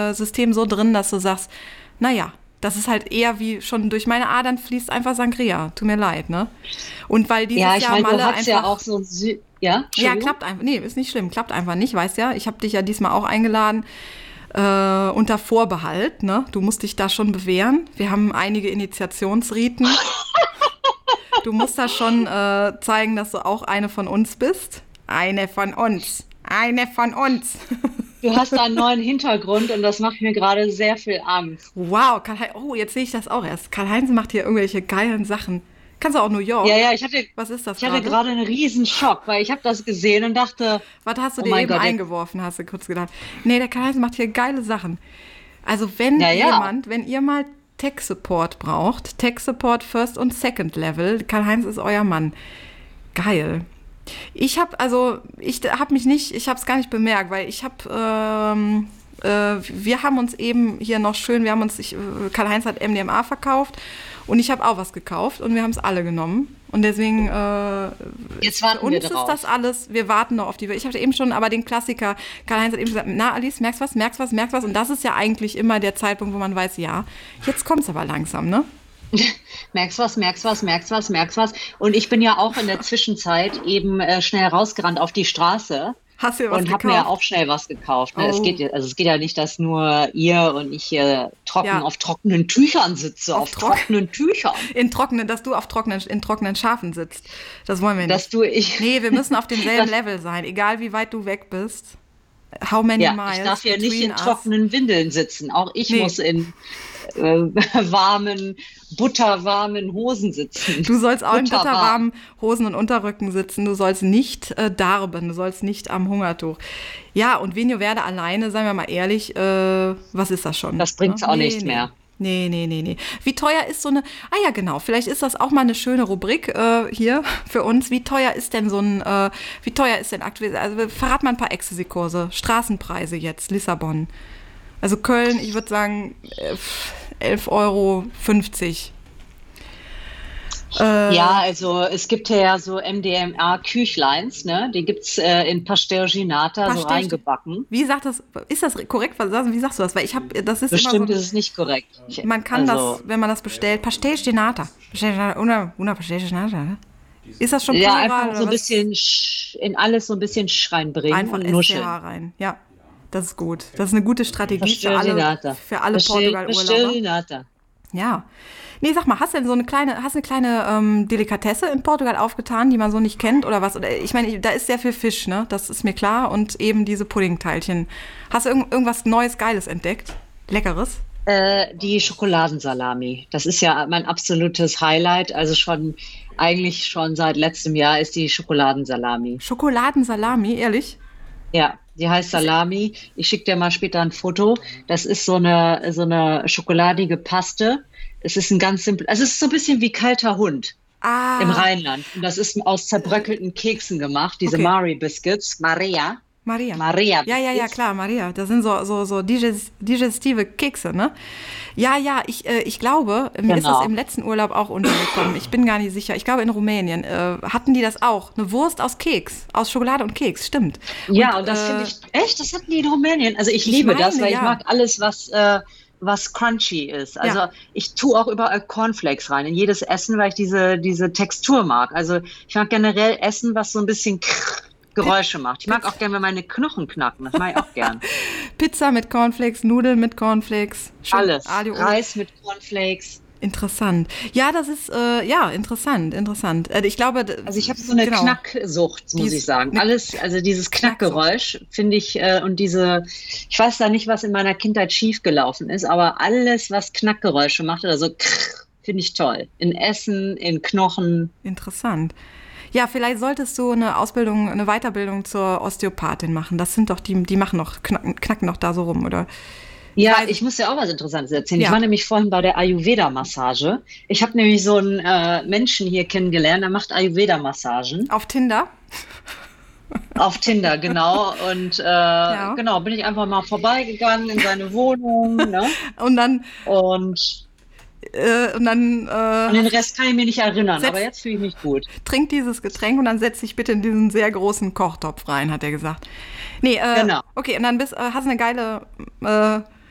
System so drin, dass du sagst, naja, das ist halt eher wie schon durch meine Adern fließt einfach Sangria. Tut mir leid, ne? Und weil dieses Ja, ich Jahr meine, du Malle hast ja einfach... auch so ja, Ja, Entschuldigung. klappt einfach. Nee, ist nicht schlimm. Klappt einfach nicht, weißt ja. Ich habe dich ja diesmal auch eingeladen unter Vorbehalt, ne? Du musst dich da schon bewähren. Wir haben einige Initiationsriten. Du musst da schon zeigen, dass du auch eine von uns bist. Eine von uns. Eine von uns. Du hast da einen neuen Hintergrund und das macht mir gerade sehr viel Angst. Wow, Karl-Heinz. Oh, jetzt sehe ich das auch erst. Karl-Heinz macht hier irgendwelche geilen Sachen. Kannst du auch New Ja, York? ja, Was ist das ich hatte gerade? gerade einen riesen Schock, weil ich habe das gesehen und dachte, Was hast du oh dir mein eben Gott, jetzt, eingeworfen, hast du kurz gedacht. Nee, der Karl-Heinz macht hier geile Sachen. Also wenn ja, ja. wenn ihr mal Tech-Support braucht, Tech-Support First und Second Level, Karl-Heinz ist euer Mann. Geil. Ich habe es gar nicht bemerkt, weil wir haben uns eben hier noch schön, Karl-Heinz hat MDMA verkauft und ich habe auch was gekauft und wir haben es alle genommen. Und deswegen, Jetzt für warten wir uns ist das drauf. alles, wir warten noch auf die, ich hatte eben schon, aber den Klassiker, Karl-Heinz hat eben gesagt, na Alice, merkst was, merkst was, merkst was. Und das ist ja eigentlich immer der Zeitpunkt, wo man weiß, ja, jetzt kommt es aber langsam, ne? Merkst was, merkst was, merkst was, merkst was. Und ich bin ja auch in der Zwischenzeit eben schnell rausgerannt auf die Straße Hast du dir was und habe mir ja gekauft? auch schnell was gekauft. Ne? Oh, Es geht ja nicht, dass nur ihr und ich hier trocken ja, auf trockenen Tüchern sitze, auf auf Trock trockenen Tüchern. dass du in trockenen Schafen sitzt. Das wollen wir Dass nicht. du, ich, Nee, wir müssen auf demselben das, Level sein, egal wie weit du weg bist. How many ja, ich miles darf hier nicht between in us? trockenen Windeln sitzen. Auch ich Nee, muss in warmen, butterwarmen Hosen sitzen. du sollst auch in Butterwarm. bitterwarmen Hosen und Unterrücken sitzen. Du sollst nicht darben. Du sollst nicht am Hungertuch. Ja, und Venio Verde alleine, seien wir mal ehrlich, was ist das schon? Das Ne? bringt's auch Nee, nicht nee. mehr. Nee, nee, nee, nee. Wie teuer ist so eine. Ah ja, genau. Vielleicht ist das auch mal eine schöne Rubrik hier für uns. Wie teuer ist denn aktuell? Also verrat mal ein paar Ecstasy-Kurse. Straßenpreise jetzt, Lissabon. Also Köln, ich würde sagen 11,50 Euro. Ja, also es gibt ja so MDMA-Küchleins, ne? Die gibt's in Pastel-Ginata so Pastel, reingebacken. wie sagt das, ist das korrekt? Wie sagst du das? Weil das ist immer so Bestimmt ist ein, es nicht korrekt. man kann das, Also, wenn man das bestellt, Pastel de Nata. Una Pastel de Nata, ne? Ist das schon ja, Plural einfach so oder ein was? bisschen in alles so ein bisschen reinbringen Einfach und SCH nuscheln. rein. Ja, das ist gut. Das ist eine gute Strategie Pastel-Ginata. für alle Portugal-Urlauber. Pastel-Ginata. Ja. Nee, sag mal, hast du denn hast eine kleine Delikatesse in Portugal aufgetan, die man so nicht kennt oder was? Oder ich meine, da ist sehr viel Fisch, ne? Das ist mir klar. Und eben diese Puddingteilchen. Hast du irgendwas Neues, Geiles entdeckt? Leckeres? Die Schokoladensalami. Das ist ja mein absolutes Highlight. Also eigentlich schon seit letztem Jahr ist die Schokoladensalami. Schokoladensalami, ehrlich? Ja, die heißt Ist, Salami. Ich schicke dir mal später ein Foto. Das ist so eine schokoladige Paste. Es ist ein ganz simpel, also es ist so ein bisschen wie kalter Hund im ah, Rheinland. Und das ist aus zerbröckelten Keksen gemacht, diese okay. Mari Biscuits, Maria. Maria Ja, ja, ja, Biscuits. klar, Maria. Das sind so digestive Kekse, ne? Ja, ja, ich glaube, mir ist das im Genau. letzten Urlaub auch untergekommen. Ich bin gar nicht sicher. Ich glaube, in Rumänien hatten die das auch. Eine Wurst aus Keks, aus Schokolade und Keks, stimmt. Und Ja, und das finde ich, echt, das hatten die in Rumänien. Also ich ich liebe das, meine, weil ich ja. mag alles, was crunchy ist. Also Ja, ich tue auch überall Cornflakes rein, in jedes Essen, weil ich diese Textur mag. Also ich mag generell Essen, was so ein bisschen Geräusche macht. Ich mag Pizza, auch gerne, wenn meine Knochen knacken. Das mache ich auch gern. Pizza mit Cornflakes, Nudeln mit Cornflakes, schön Alles. Aglio Olio. Reis mit Cornflakes. Interessant. Ja, das ist, ja, interessant, interessant. Ich glaube, Also ich habe so eine genau, Knacksucht, die muss ich ist sagen. eine Alles, also dieses Knacksucht. Knackgeräusch finde ich und ich weiß da nicht, was in meiner Kindheit schiefgelaufen ist, aber alles, was Knackgeräusche macht oder so, finde ich toll. In Essen, in Knochen. Interessant. Ja, vielleicht solltest du eine Weiterbildung zur Osteopathin machen. Das sind doch die machen noch, knacken noch da so rum, oder? Ich Ja, weiß es. ich muss dir auch was Interessantes erzählen. Ich war Ja, nämlich vorhin bei der Ayurveda-Massage. Ich habe nämlich so einen Menschen hier kennengelernt, der macht Ayurveda-Massagen. auf Tinder. Auf Tinder, genau. Und Ja. genau, bin ich einfach mal vorbeigegangen in seine Wohnung, ne? Und dann, Und an den Rest kann ich mich nicht erinnern, aber setz, jetzt fühle ich mich gut. trink dieses Getränk und dann setz dich bitte in diesen sehr großen Kochtopf rein, hat er gesagt. Nee, Genau. okay, und dann hast du eine geile